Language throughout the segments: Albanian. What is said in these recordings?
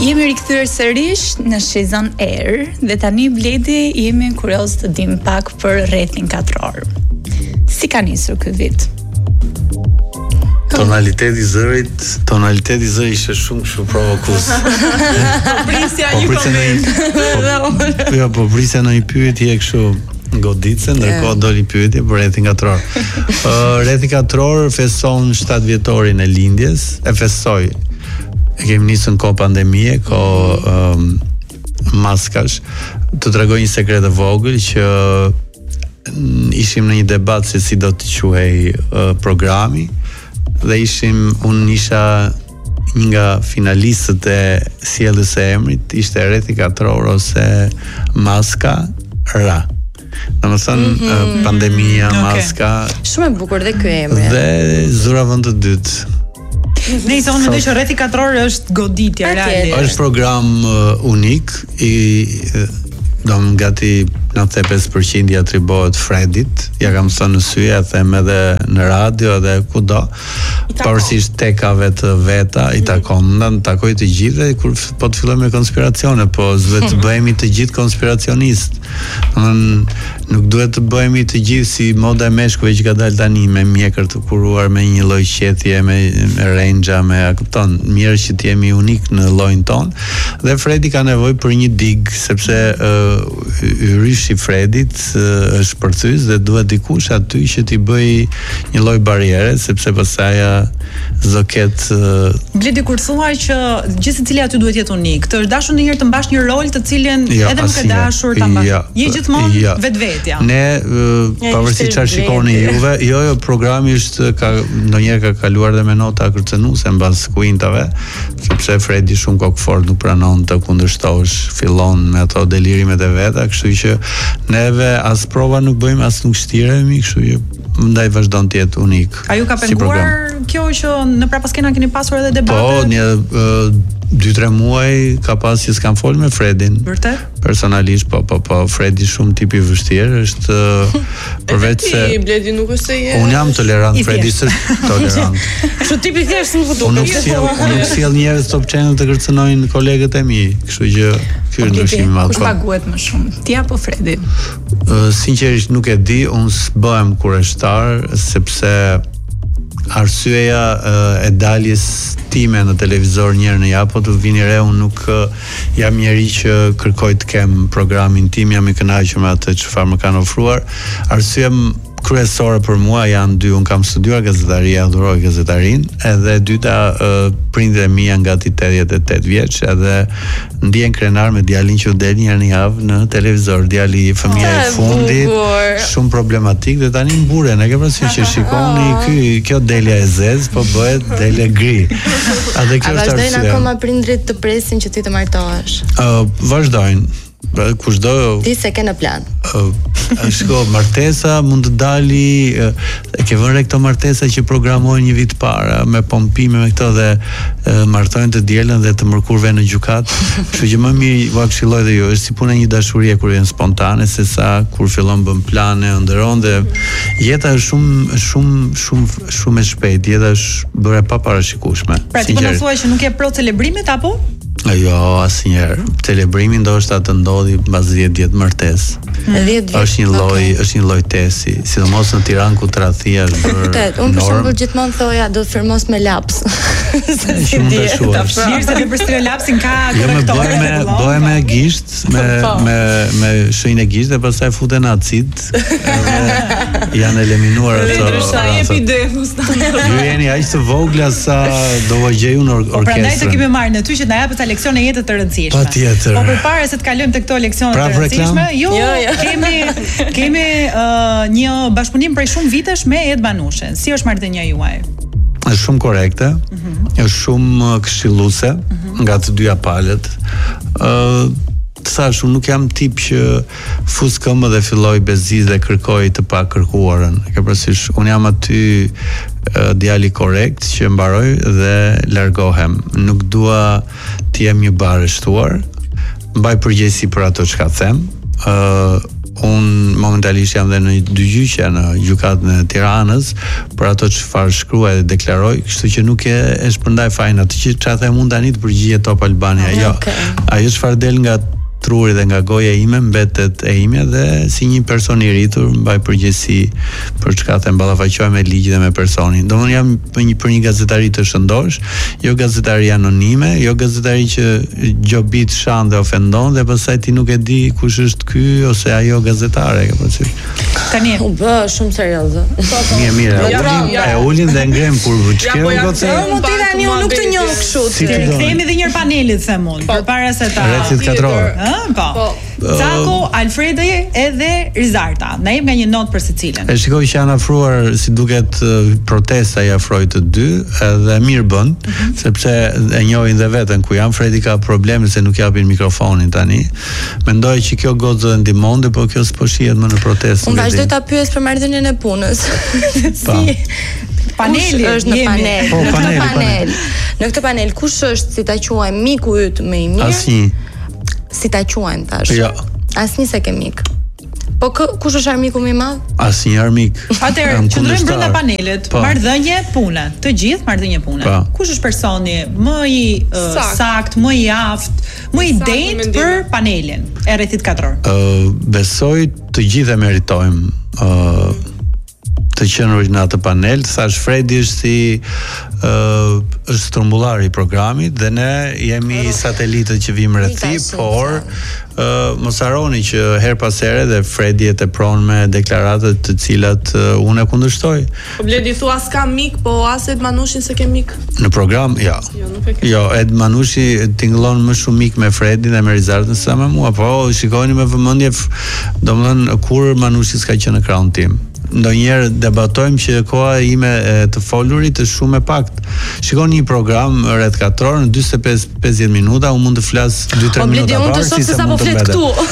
Jemi rikthyer sërish në Shizon Air dhe tani Bledi jemi kurioz të dim pak për rrethin katror. Si ka nisur ky vit? Tonaliteti i zërit ishte shumë provokues. Prisja një koment. Po prisja në një pyetje kështu goditse, ndërkohë doli pyetje për rrethin katror. Rrethi katror feston 7 vjetorin e lindjes, e festoi. E kemi nisën ko pandemie, ko maskash. Të tregoj një sekret e vogël që ishim në një debat se si do të quhej programi dhe unë isha një nga finalistët e sjelljes së emrit, ishte rrethi katror ose maska ra. Domethënë pandemia, maska. Shumë e bukur dhe ky emri. Dhe zura vend të dytë. Nëse unë mendoj që rrethi katror është goditje reale. Është program unik gati 95% i atribuohet Fredit. Ja kam thënë në sy, ja them edhe në radio edhe kudo. Pavarësisht tekave të veta, i takoj të gjithë dhe kur po të fillojmë me konspiracione, po duhet të bëhemi të gjithë konspiracionist. Nuk duhet të bëhemi të gjithë si moda e meshkujve që ka dalë tani me mjekër të kuruar, me një lloj qethje, me rengja, me kupton, mirë që të jemi unik në llojin ton. Dhe Fredi ka nevojë për një dig, sepse yryshi i Fredit është përthys dhe duhet dikush aty që t'i bëj një lloj bariere, sepse pastaj do ketë Bledi kur thua që gjithë secili aty duhet jetë unik. Të është dashur ndonjëherë të mbash një rol të cilin edhe nuk e dashur ta mbash. Je gjithmonë vetvetja. Ne pavarësisht çfarë shikoni juve, jo programi është ndonjëherë ka kaluar dhe me nota kërcënuese mbas kuintave, sepse Fredi shumë kokfort nuk pranon të kundërshtosh, fillon me ato delirimet e veta, kështu që neve as prova nuk bëjmë, as nuk shtiremi, kështu që ndaj vazhdon të jetë unik. A ju ka penguar kjo që në prapaskena keni pasur edhe debate? Po, një 2-3 muaj ka pas që s'kam folë me Fredin. Vërtet? Personalisht, po, Fredi shumë tipi vështirë, është përveç se... Bledi nuk është se je... Unë jam tolerant, Fredi është tolerant. Kështu tipi thjesht nuk duket. Unë nuk sjell njerëz Top Channel të kërcënojnë kolegët e mi, kështu që ky është ndryshimi i madh. Kush paguhet më shumë? Ti apo Fredi? Sinqerisht nuk e di, unë s'bëhem kurreshtar sepse arsyeja e daljes time në televizor një herë në javë, po të vini re, unë nuk jam njeri që kërkoj të kem programin tim, jam i kënaqur me atë çfarë më kanë ofruar. Arsyeja kryesore për mua janë dy, unë kam studiuar gazetari, adhuroj gazetarin, edhe dyta prindërit e mi janë gati 88 vjeç, edhe ndihen krenar me djalin që del një herë në javë në televizor, djali i fëmia e fundit, shumë problematik dhe tani mburen, e ke parasysh që shikoni kjo delja e zez, po bëhet delja gri. A vazhdojnë akoma prindrit të presin që ti të martohesh? Vazhdojnë. Kushdo ti se ke në plan. Shiko, martesa mund të dali, e ke vënë këto martesa që programojnë një vit para me pompime me këto dhe martojnë të dielën dhe të mërkurve në gjykat. Kështu që më mirë va këshilloj dhe jo, është si puna një dashurie kur vjen spontane se sa kur fillon bën plane, ndëron dhe jeta është shumë e shpejtë, jeta është bërë pa parashikueshme. Pra ti po na thua që nuk je pro celebrimit apo? Jo, asnjëherë. Celebrimi ndoshta të ndodhi mbas 10 vjet martesë. 10 vjet. Është një lloj testi, sidomos në Tiranë ku tradhia është bërë. Vërtet, unë për shembull gjithmonë thoja do të firmos me laps. Shumë dashuar. Mirë se për stërë lapsin ka korrektor. Jo, bëhem me gisht, me shenjë gisht dhe pastaj futen acid. Janë eliminuar ato. Sa epidemos. Ju jeni aq të vogla sa do vëgjej unë orkestrën. Prandaj të kemi marrë në ty që na japet leksione jetë të rëndësishme. Patjetër. Po përpara se të kalojmë tek këto leksione të rëndësishme, kemi një bashkëpunim prej shumë vitesh me Ed Manushen. Si është marrëdhënia juaj? Është shumë korekte, është shumë këshilluese nga të dyja palët. Të thash, unë nuk jam tip që fus këmbë dhe filloj beziz dhe kërkoj të pa kërkuarën. E ke parasysh, unë jam aty djali korrekt që mbaroj dhe largohem. Nuk dua të jem një barështuar, mbaj përgjegjësi për ato çka them. unë momentalisht jam dhe në dy gjyqe në gjykatën e Tiranës për ato çfarë shkruaj dhe deklaroj, kështu që nuk e shpërndaj fajin atë që çfarë them unë tani të përgjigjet Top Albania. Jo. Ajo çfarë del nga truri dhe nga goja ime mbetet e imja dhe si një person i rritur mbaj përgjegjësi për çka them ballafaqohem me ligjin dhe me personin. Domthonë jam për një gazetari të shëndosh, jo gazetari anonime, jo gazetari që gjobit shan dhe ofendon dhe pastaj ti nuk e di kush është ky ose ajo gazetare, apo si. Tani u bë shumë serioze. Mirë, e ulin dhe ngrem kur ç'ke gocë. Tani unë nuk të njoh kështu. Kthehemi edhe një panelit them unë, përpara se ta. Recit katror. Po. Cako, Alfredi edhe Rizarta. Na jep nga një notë për secilin. E shikoj që janë afruar si duket protesta i afroi të dy, edhe mirë bën, sepse e njohin dhe veten ku janë. Fredi ka probleme se nuk japin mikrofonin tani. Mendoj që kjo gocë ndihmonte, por kjo s'po shihet më në protestë. Unë vazhdoj ta pyes për marrëdhënien e punës. Paneli është në panel. Në këtë panel kush është, si ta quajmë, miku yt më i mirë? Asnjë. Si ta quajmë tash? Jo. Asnjë se ke mik. Po kush është armiku më i madh? Asnjë armik. Atëherë, qëndrojmë brenda panelit. Marrëdhënie pune. Të gjithë marrëdhënie pune. Kush është personi më i sakt, më i aftë, më i denjtë për panelin e rrethit katror? Besoj të gjithë e meritojmë të qenë në atë panel. Thash Fredi është si është trumbullari i programit dhe ne jemi satelitët që vim rrethi, por mos harroni që her pas here dhe Fredi e tepron me deklaratat të cilat unë e kundërshtoj. Po Bledi thua s'ka mik, po as Ed Manushin se ke mik? Në program, jo. Jo, Ed Manushi tingëllon më shumë mik me Fredi dhe me Rizartën se me mua, po shikojeni me vëmendje, domethënë kur Manushi s'ka qenë në krahun tim. Ndonjëherë debatojmë që koha ime të folurit është shumë e pakët. Shikoni një program rreth 4 orë, në 45-50 minuta, unë mund të flas 2-3 minuta parë, si sa mund të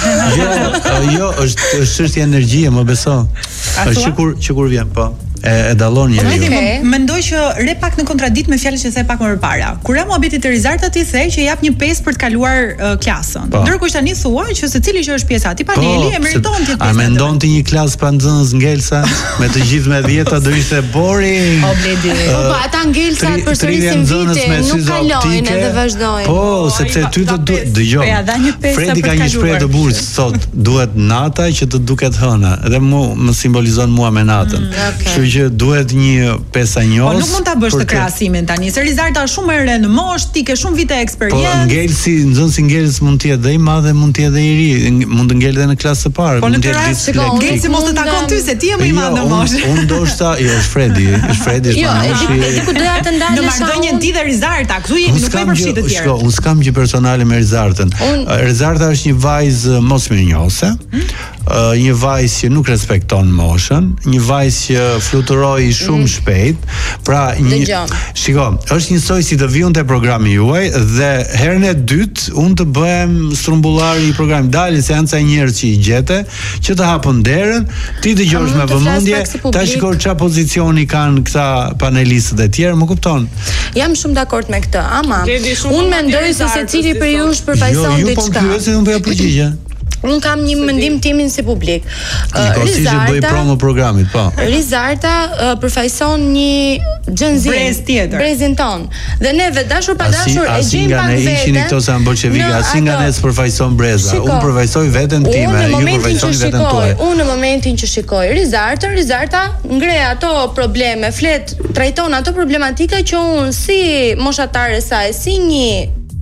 mbetem. Jo, është çështje energjie, më beso. Është që kur vjen, po. E dallon njeriu. Mendoj që re pak në kontradikt me fjalën që the pak më përpara. Kur ra muhabetit të Rizarta ti the që jap një 5 për të kaluar klasën. Ndërkohë tani thua që secili që është pjesa e atij paneli e meriton të jetë pjesë. A mendon ti një klasë pa nxënës ngelsa me të gjithë me 10 do ishte boring. O Bledi. Po ata ngelsat përsërisin vite, nuk kalojnë edhe vazhdojnë. Po, sepse ty të dëgjoj. Fredi ka një shprehje të bukur, thotë duhet nata që të duket hëna, dhe më simbolizon mua me natën. Që duhet një pesanjos. Po nuk mund ta bësh të krahasimin tani. Se Rizarta është shumë e re në moshë, ti ke shumë vite eksperiencë. Po ngelsi, nxënësi ngelës mund të jetë dhe i madh dhe mund të jetë dhe i ri. Mund të ngel edhe në klasë së parë. Po në këtë rast ngelsi mos të takon ty se ti je më i madh në moshë. Unë ndoshta, jo, është Fredi, është Manushi. Jo, ku doja të ndalësh. Në marrëdhënien ti dhe Rizarta, këtu jemi nuk kemi përfshirë të tjerë. Unë s'kam gjë personale me Rizartën. Rizarta është një vajzë mosmirënjose. Një vajzë që nuk respekton moshën, një vajzë që fluturoi shumë shpejt. Pra shiko, është njësoj si të viun te programi juaj dhe herën e dytë unë të bëhem strumbullari i programit. Dalin seanca e njerëz që i gjete, që të hapën derën, ti dëgjosh me vëmendje, ta shikoj çfarë pozicioni kanë këta panelistët e tjerë, më kupton? Jam shumë dakord me këtë, ama unë mendoj se secili për ju është përfaqëson diçka. Jo, po pyesë, unë po ja përgjigje. Unë kam një mendim timin si publik. Rizarta bëj promo programit, po. Rizarta përfaqëson një xhenzi, brezin ton. Dhe neve dashur pa dashur e gjejmë pak veten. Ishin këto sa bolshevika, asin nga ne përfaqëson breza. Unë përfaqësoj veten time, ju përfaqësoni veten tuaj. Unë në momentin që shikoj Rizarta ngre ato probleme, trajton ato problematika që unë si moshatare saj, si një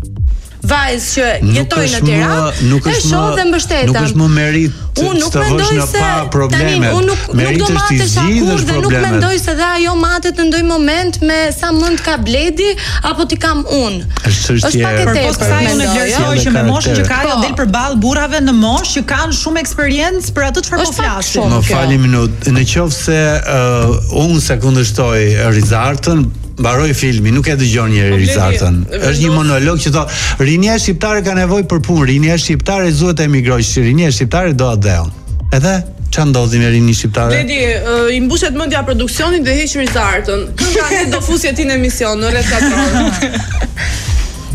vajzë që jetoj në Tiranë, e shoh dhe mbështetem. Nuk është më merit të vësh në pa probleme. Merit është i zgjidhësh problemet. Nuk mendoj se dhe ajo matet në ndonjë moment me sa mend ka Bledi apo ti kam unë. Është pak e tepër. Unë vlerësoj që me moshën që ka ajo del përballë burrave në moshë që kanë shumë eksperiencë për atë çfarë po flasim. Më falni minutë. Nëse unë se kundërshtoj Rizartën, mbaroi filmi, nuk e dëgjon njëri Rizartën. Është një monolog që thotë, rinia shqiptare ka nevojë për punë, rinia shqiptare duhet të emigrojë, rinia shqiptare do atë dhëon. Edhe çfarë ndodhi me rinin shqiptare? Bledi, i mbushet mendja produksionit dhe heq Rizartën. Kënga ne do fusje ti në emision në rreth 4 orë.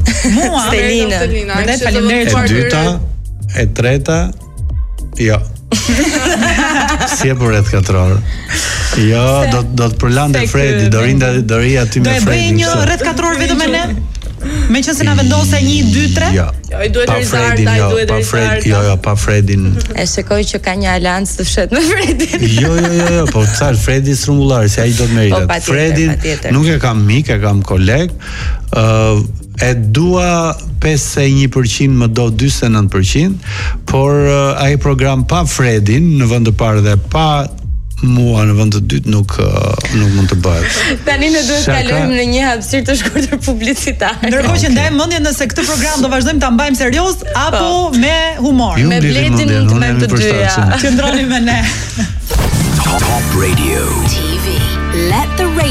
Mua, Stelina. E dyta, e treta, jo. Si e për rreth 4 orë. Jo, do të përlante Fredi, do ri aty me Fredi. Do e bëj një rreth 4 orë vetëm me ne? Me që se na vendose 1, 2, 3? Jo, i duhet të rizarta, i duhet të rizarta. Jo, pa Fredin. E shikoj që ka një alancë të fshet me Fredin. Jo, po thash Fredi strumbullari, se ai do të meritet. Fredin nuk e kam mik, e kam koleg. E dua 51%, më do 49%, por ai program pa Fredin në vend të parë dhe pa mua në vend të dytë nuk mund të bëhet. Tani ne duhet të kalojmë në një hapësirë të shkurtër publicitare. Ndërkohë që ndajmë mendjen nëse këtë program do vazhdojmë ta mbajmë serioz apo me humor. Me Bledin mund të bëjmë të dyja. Qëndroni me ne. Top Radio TV. Let the